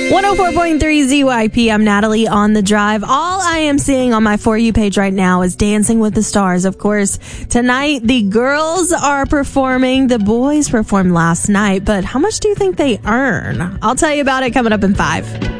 104.3 ZYP. I'm Natalie on the drive. All I am seeing on my For You page right now is Dancing with the Stars. Of course, tonight the girls are performing. The boys performed last night, but how much do you think they earn? I'll tell you about it coming up in 5.